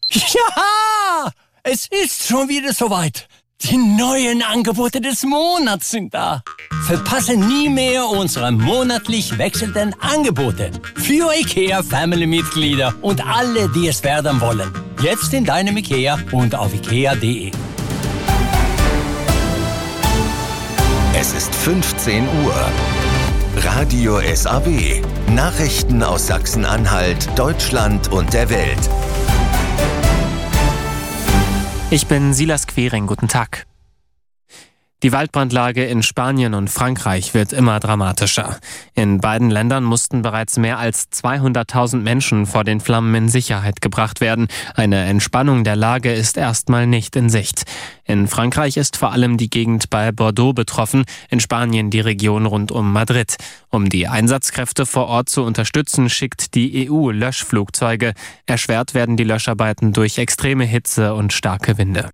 Ja, es ist schon wieder soweit. Die neuen Angebote des Monats sind da. Verpasse nie mehr unsere monatlich wechselnden Angebote. Für IKEA-Family-Mitglieder und alle, die es werden wollen. Jetzt in deinem IKEA und auf ikea.de. Es ist 15 Uhr. Radio SAW. Nachrichten aus Sachsen-Anhalt, Deutschland und der Welt. Ich bin Silas Quering, guten Tag. Die Waldbrandlage in Spanien und Frankreich wird immer dramatischer. In beiden Ländern mussten bereits mehr als 200.000 Menschen vor den Flammen in Sicherheit gebracht werden. Eine Entspannung der Lage ist erstmal nicht in Sicht. In Frankreich ist vor allem die Gegend bei Bordeaux betroffen, in Spanien die Region rund um Madrid. Um die Einsatzkräfte vor Ort zu unterstützen, schickt die EU Löschflugzeuge. Erschwert werden die Löscharbeiten durch extreme Hitze und starke Winde.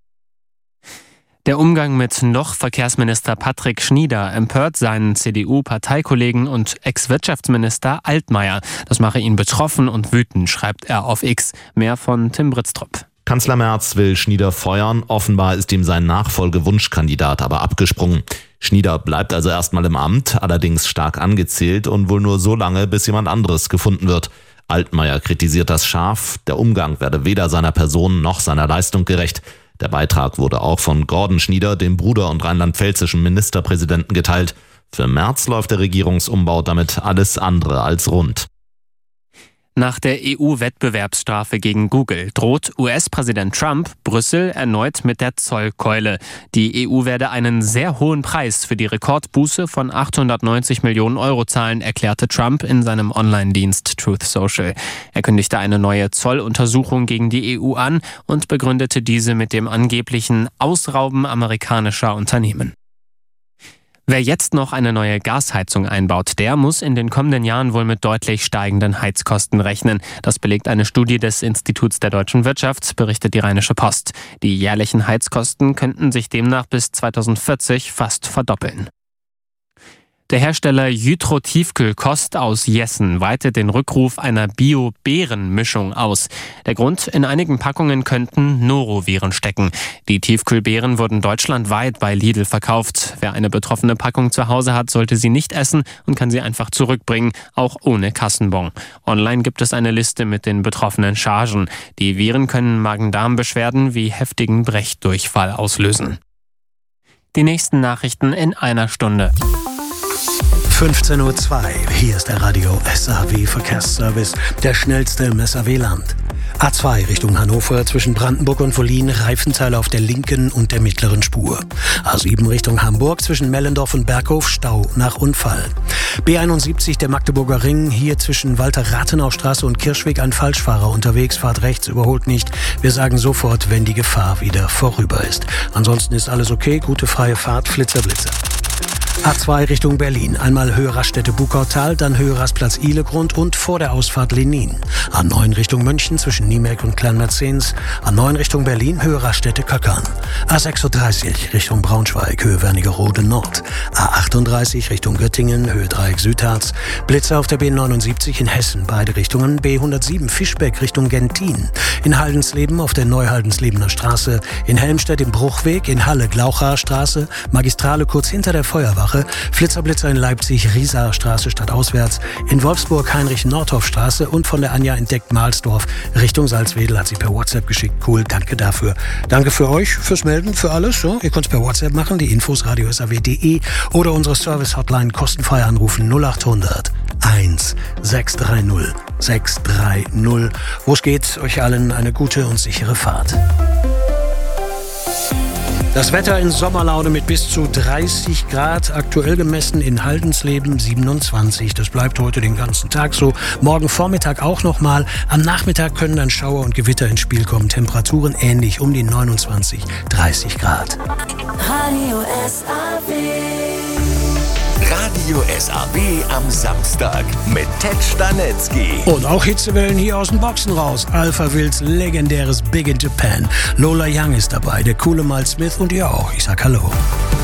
Der Umgang mit Verkehrsminister Patrick Schnieder empört seinen CDU-Parteikollegen und Ex-Wirtschaftsminister Altmaier. Das mache ihn betroffen und wütend, schreibt er auf X. Mehr von Tim Britztrup. Kanzler Merz will Schnieder feuern. Offenbar ist ihm sein Nachfolgewunschkandidat aber abgesprungen. Schnieder bleibt also erstmal im Amt, allerdings stark angezählt und wohl nur so lange, bis jemand anderes gefunden wird. Altmaier kritisiert das scharf. Der Umgang werde weder seiner Person noch seiner Leistung gerecht. Der Beitrag wurde auch von Gordon Schnieder, dem Bruder und rheinland-pfälzischen Ministerpräsidenten, geteilt. Für Merz läuft der Regierungsumbau damit alles andere als rund. Nach der EU-Wettbewerbsstrafe gegen Google droht US-Präsident Trump Brüssel erneut mit der Zollkeule. Die EU werde einen sehr hohen Preis für die Rekordbuße von 890 Millionen Euro zahlen, erklärte Trump in seinem Online-Dienst Truth Social. Er kündigte eine neue Zolluntersuchung gegen die EU an und begründete diese mit dem angeblichen Ausrauben amerikanischer Unternehmen. Wer jetzt noch eine neue Gasheizung einbaut, der muss in den kommenden Jahren wohl mit deutlich steigenden Heizkosten rechnen. Das belegt eine Studie des Instituts der deutschen Wirtschaft, berichtet die Rheinische Post. Die jährlichen Heizkosten könnten sich demnach bis 2040 fast verdoppeln. Der Hersteller Jytro Tiefkühlkost aus Jessen weitet den Rückruf einer Bio-Beeren-Mischung aus. Der Grund: in einigen Packungen könnten Noroviren stecken. Die Tiefkühlbeeren wurden deutschlandweit bei Lidl verkauft. Wer eine betroffene Packung zu Hause hat, sollte sie nicht essen und kann sie einfach zurückbringen, auch ohne Kassenbon. Online gibt es eine Liste mit den betroffenen Chargen. Die Viren können Magen-Darm-Beschwerden wie heftigen Brechdurchfall auslösen. Die nächsten Nachrichten in einer Stunde. 15:02 Uhr, hier ist der Radio SAW Verkehrsservice, der schnellste im SAW-Land. A2 Richtung Hannover zwischen Brandenburg und Wollin, Reifenteile auf der linken und der mittleren Spur. A7 Richtung Hamburg zwischen Mellendorf und Berghof, Stau nach Unfall. B71 der Magdeburger Ring, hier zwischen Walter-Rathenau-Straße und Kirschweg ein Falschfahrer unterwegs, fahrt rechts, überholt nicht. Wir sagen sofort, wenn die Gefahr wieder vorüber ist. Ansonsten ist alles okay, gute freie Fahrt, Flitzer, Blitzer. A2 Richtung Berlin. Einmal Höhe Raststätte-Bukautal, dann Höhe Rastplatz Ihlegrund und vor der Ausfahrt Lenin. A9 Richtung München zwischen Niemelk und Kleinmerzens. A9 Richtung Berlin, Höhe Raststätte Köckern. A36 Richtung Braunschweig, Höhe Wernigerode Nord. A38 Richtung Göttingen, Höhe Dreieck Südharz. Blitzer auf der B79 in Hessen, beide Richtungen. B107 Fischbeck Richtung Gentin. In Haldensleben auf der Neuhaldenslebener Straße. In Helmstedt im Bruchweg, in Halle Glauchaer Straße. Magistrale kurz hinter der Feuerwache. Flitzer in Leipzig, Riesaer Straße stadtauswärts, in Wolfsburg Heinrich-Nordhoff-Straße und von der Anja entdeckt Mahlsdorf Richtung Salzwedel, hat sie per WhatsApp geschickt. Cool, danke dafür. Danke für euch, fürs Melden, für alles. So, ihr könnt es per WhatsApp machen, die Infos radiosaw.de oder unsere Service-Hotline kostenfrei anrufen 0800 1630 630. Wo es geht, euch allen eine gute und sichere Fahrt. Das Wetter in Sommerlaune mit bis zu 30 Grad, aktuell gemessen in Haldensleben 27. Das bleibt heute den ganzen Tag so. Morgen Vormittag auch nochmal. Am Nachmittag können dann Schauer und Gewitter ins Spiel kommen. Temperaturen ähnlich um die 29, 30 Grad. Radio SAW am Samstag mit Ted Stanetzky. Und auch Hitzewellen hier aus den Boxen raus. Alpha Wills legendäres Big in Japan. Lola Young ist dabei, der coole Miles Smith und ihr auch. Ich sag Hallo.